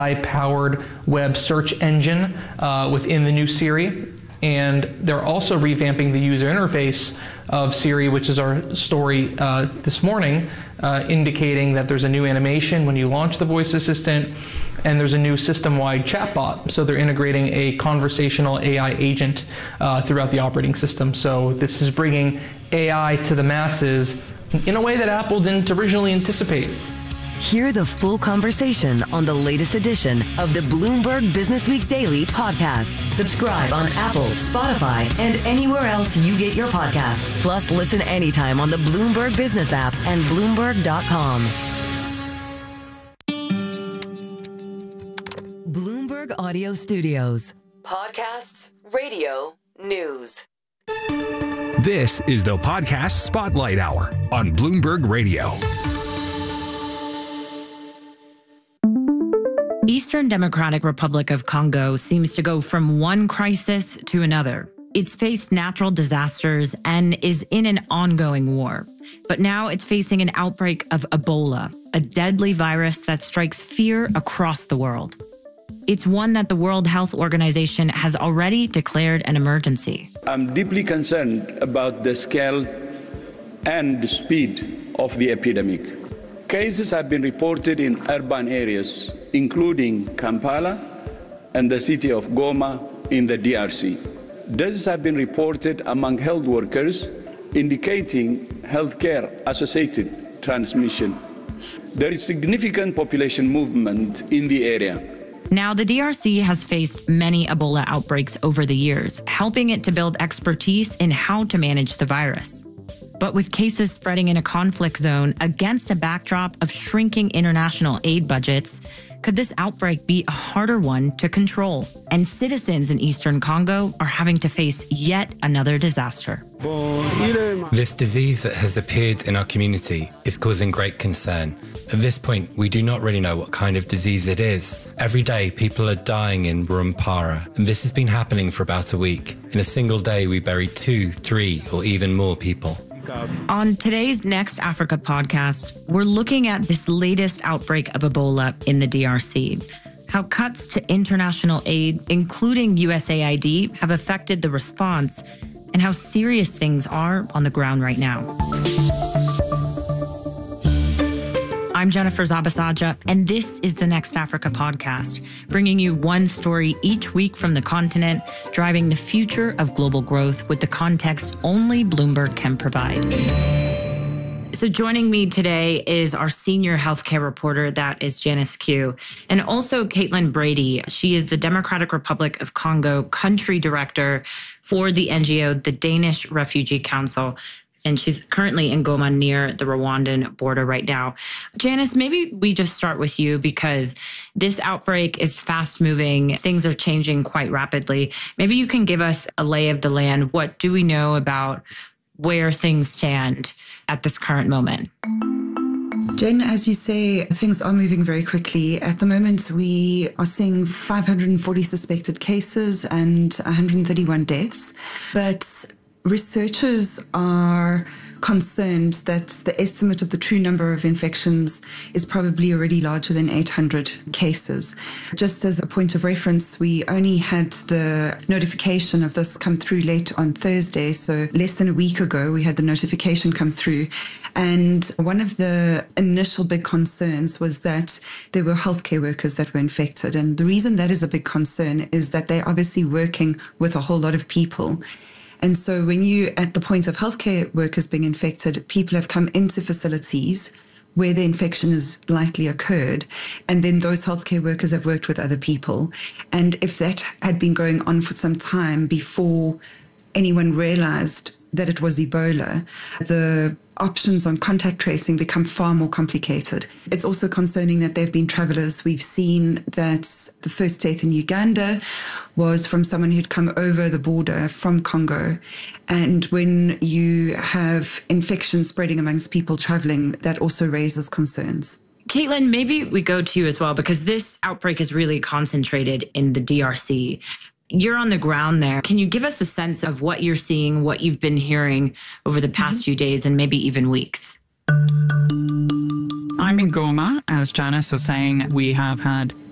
AI-powered web search engine within the new Siri. And they're also revamping the user interface of Siri, which is our story this morning, indicating that there's a new animation when you launch the voice assistant, and there's a new system-wide chatbot. So they're integrating a conversational AI agent throughout the operating system. So this is bringing AI to the masses in a way that Apple didn't originally anticipate. Hear the full conversation on the latest edition of the Bloomberg Businessweek Daily podcast. Subscribe on Apple, Spotify, and anywhere else you get your podcasts. Plus, listen anytime on the Bloomberg Business app and Bloomberg.com. Bloomberg Audio Studios. Podcasts, radio, news. This is the Podcast Spotlight Hour on Bloomberg Radio. Eastern Democratic Republic of Congo seems to go from one crisis to another. It's faced natural disasters and is in an ongoing war. But now it's facing an outbreak of Ebola, a deadly virus that strikes fear across the world. It's one that the World Health Organization has already declared an emergency. I'm deeply concerned about the scale and the speed of the epidemic. Cases have been reported in urban areas, including Kampala and the city of Goma in the DRC. Deaths have been reported among health workers, indicating healthcare-associated transmission. There is significant population movement in the area. Now, the DRC has faced many Ebola outbreaks over the years, helping it to build expertise in how to manage the virus. But with cases spreading in a conflict zone against a backdrop of shrinking international aid budgets, could this outbreak be a harder one to control? And citizens in Eastern Congo are having to face yet another disaster. This disease that has appeared in our community is causing great concern. At this point, we do not really know what kind of disease it is. Every day, people are dying in Rwampara, and this has been happening for about a week. In a single day, we bury 2, 3, or even more people. On today's Next Africa podcast, we're looking at this latest outbreak of Ebola in the DRC, how cuts to international aid, including USAID, have affected the response, and how serious things are on the ground right now. I'm Jennifer Zabasaja, and this is the Next Africa podcast, bringing you one story each week from the continent, driving the future of global growth with the context only Bloomberg can provide. So joining me today is our senior healthcare reporter, that is Janice Q, and also Caitlin Brady. She is the Democratic Republic of Congo country director for the NGO, the Danish Refugee Council. And she's currently in Goma near the Rwandan border right now. Janice, maybe we just start with you because this outbreak is fast moving. Things are changing quite rapidly. Maybe you can give us a lay of the land. What do we know about where things stand at this current moment? Jen, as you say, things are moving very quickly. At the moment, we are seeing 540 suspected cases and 131 deaths. But researchers are concerned that the estimate of the true number of infections is probably already larger than 800 cases. Just as a point of reference, we only had the notification of this come through late on Thursday, so less than a week ago, we had the notification come through. And one of the initial big concerns was that there were healthcare workers that were infected. And the reason that is a big concern is that they're obviously working with a whole lot of people. And so when you at the point of healthcare workers being infected, people have come into facilities where the infection has likely occurred. And then those healthcare workers have worked with other people. And if that had been going on for some time before anyone realized that it was Ebola, the options on contact tracing become far more complicated. It's also concerning that there have been travelers. We've seen that the first death in Uganda was from someone who'd come over the border from Congo. And when you have infection spreading amongst people traveling, that also raises concerns. Caitlin, maybe we go to you as well, because this outbreak is really concentrated in the DRC. You're on the ground there. Can you give us a sense of what you're seeing, what you've been hearing over the past few days and maybe even weeks? I'm in Goma. As Janice was saying, we have had